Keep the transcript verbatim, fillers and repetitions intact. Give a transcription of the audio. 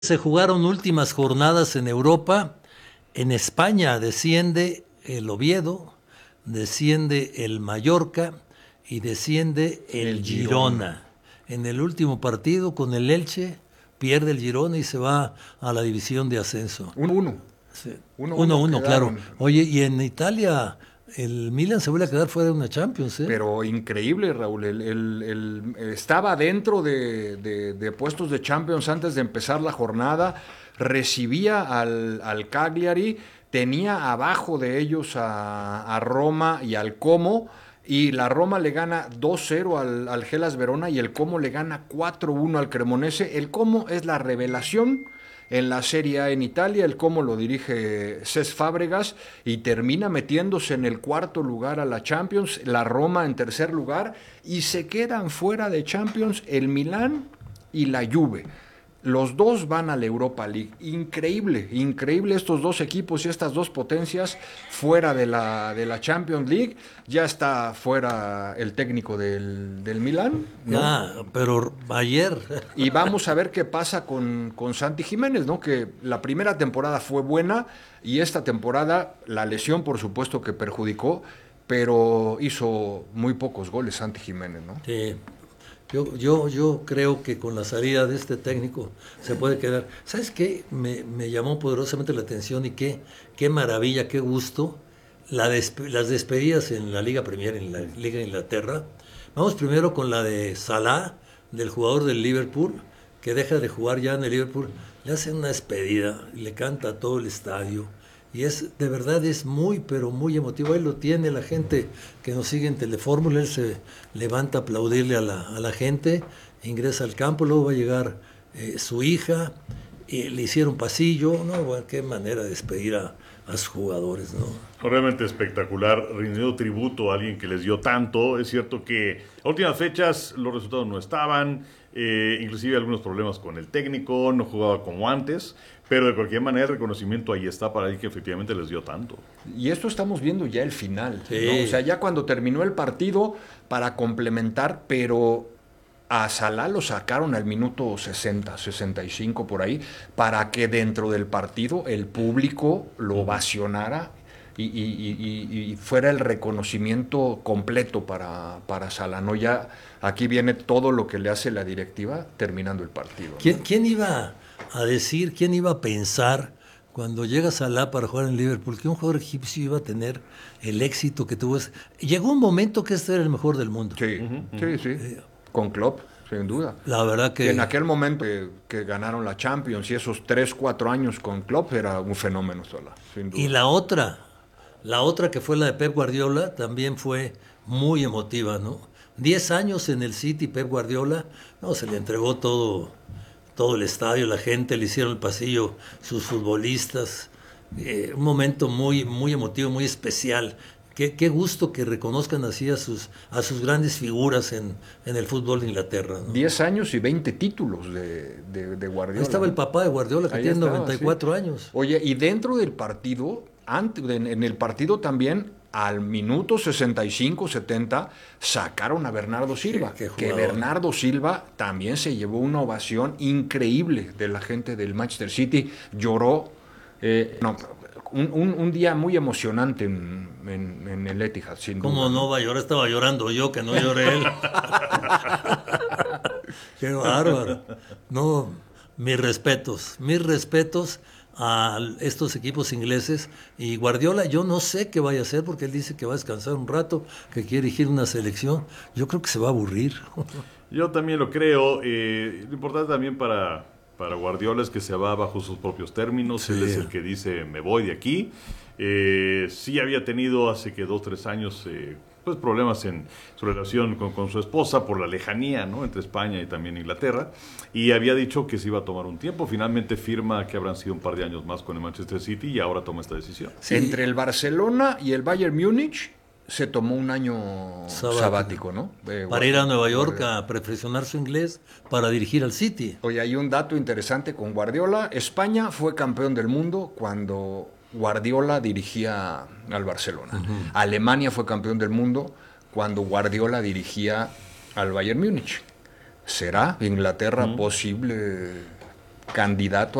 Se jugaron últimas jornadas en Europa. En España desciende el Oviedo, desciende el Mallorca y desciende el, el Girona. Girona. En el último partido con el Elche pierde el Girona y se va a la división de ascenso. uno uno. Sí. uno uno, claro. Oye, y en Italia el Milan se vuelve a quedar fuera de una Champions, ¿eh? Pero increíble, Raúl. El, el, el, estaba dentro de, de, de puestos de Champions antes de empezar la jornada. Recibía al, al Cagliari, tenía abajo de ellos a, a Roma y al Como. Y la Roma le gana dos cero al, al Hellas Verona y el Como le gana cuatro uno al Cremonese. El Como es la revelación en la Serie A en Italia. El Como lo dirige Cesc Fábregas y termina metiéndose en el cuarto lugar a la Champions, la Roma en tercer lugar, y se quedan fuera de Champions el Milán y la Juve. Los dos van a la Europa League. Increíble, increíble estos dos equipos y estas dos potencias fuera de la, de la Champions League. Ya está fuera el técnico del, del Milán, ¿no? Ah, pero ayer. Y vamos a ver qué pasa con, con Santi Jiménez, ¿no? Que la primera temporada fue buena y esta temporada la lesión, por supuesto, que perjudicó, pero hizo muy pocos goles Santi Jiménez, ¿no? Sí. Yo, yo, yo creo que con la salida de este técnico se puede quedar. ¿Sabes qué? Me, me llamó poderosamente la atención y qué, qué maravilla, qué gusto la despe las despedidas en la Liga Premier, en la Liga de Inglaterra. Vamos primero con la de Salah, del jugador del Liverpool, que deja de jugar ya en el Liverpool. Le hacen una despedida, le canta a todo el estadio. Y es, de verdad, es muy, pero muy emotivo. Ahí lo tiene la gente que nos sigue en Telefórmula. Él se levanta a aplaudirle a la, a la gente, ingresa al campo, luego va a llegar eh, su hija, y le hicieron pasillo. No, bueno, qué manera de despedir a, a sus jugadores, ¿no? Realmente espectacular, rindiendo tributo a alguien que les dio tanto. Es cierto que a últimas fechas los resultados no estaban, eh, inclusive algunos problemas con el técnico, no jugaba como antes, pero de cualquier manera el reconocimiento ahí está para alguien que efectivamente les dio tanto. Y esto estamos viendo ya el final, sí, ¿no? O sea, ya cuando terminó el partido para complementar, pero a Salah lo sacaron al minuto sesenta, sesenta y cinco por ahí, para que dentro del partido el público lo ovacionara y, y, y, y fuera el reconocimiento completo para, para Salah, ¿no? Ya aquí viene todo lo que le hace la directiva terminando el partido, ¿no? ¿Quién, quién iba a decir, quién iba a pensar cuando llega Salah para jugar en Liverpool que un jugador egipcio iba a tener el éxito que tuvo? Llegó un momento que este era el mejor del mundo. Sí, uh-huh, sí, sí. Eh, Con Klopp, sin duda. La verdad que... En aquel momento que, que ganaron la Champions y esos tres, cuatro años con Klopp era un fenómeno Salah, sin duda. Y la otra, la otra que fue la de Pep Guardiola, también fue muy emotiva, ¿no? Diez años en el City, Pep Guardiola, no, se le entregó todo, todo el estadio, la gente, le hicieron el pasillo, sus futbolistas, eh, un momento muy, muy emotivo, muy especial. Qué, qué gusto que reconozcan así a sus, a sus grandes figuras en, en el fútbol de Inglaterra, ¿no? Diez años y veinte títulos de, de, de Guardiola. Ahí estaba el papá de Guardiola, que Ahí tiene estaba, noventa y cuatro sí. años. Oye, y dentro del partido, antes, en el partido también, al minuto sesenta y cinco, setenta, sacaron a Bernardo Silva. Qué, qué que Bernardo Silva también se llevó una ovación increíble de la gente del Manchester City. Lloró. Eh, no, Un, un, un día muy emocionante en, en, en el Etihad, sin duda. ¿Cómo no va a llorar? Estaba llorando yo, que no lloré él. Qué bárbaro. No, mis respetos, mis respetos a estos equipos ingleses. Y Guardiola, yo no sé qué vaya a hacer, porque él dice que va a descansar un rato, que quiere dirigir una selección. Yo creo que se va a aburrir. Yo también lo creo. Eh, lo importante también para... Para Guardiola es que se va bajo sus propios términos. Sí. Él es el que dice, me voy de aquí. Eh, sí había tenido hace que dos, tres años eh, pues problemas en su relación con, con su esposa por la lejanía, ¿no?, entre España y también Inglaterra. Y había dicho que se iba a tomar un tiempo. Finalmente firma que habrán sido un par de años más con el Manchester City y ahora toma esta decisión. Sí. Entre el Barcelona y el Bayern Múnich se tomó un año sabático, sabático ¿no? Eh, para ir a Nueva York Guardiola. A perfeccionar su inglés para dirigir al City. Oye, hay un dato interesante con Guardiola. España fue campeón del mundo cuando Guardiola dirigía al Barcelona. Uh-huh. Alemania fue campeón del mundo cuando Guardiola dirigía al Bayern Múnich. ¿Será Inglaterra uh-huh. posible candidato